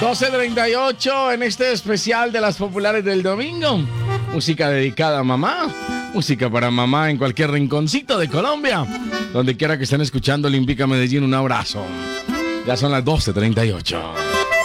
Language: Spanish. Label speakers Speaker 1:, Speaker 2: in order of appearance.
Speaker 1: 12:38 en este especial de las populares del domingo. Música dedicada a mamá. Música para mamá en cualquier rinconcito de Colombia. Donde quiera que estén escuchando, Olímpica Medellín, un abrazo. Ya son las 12:38.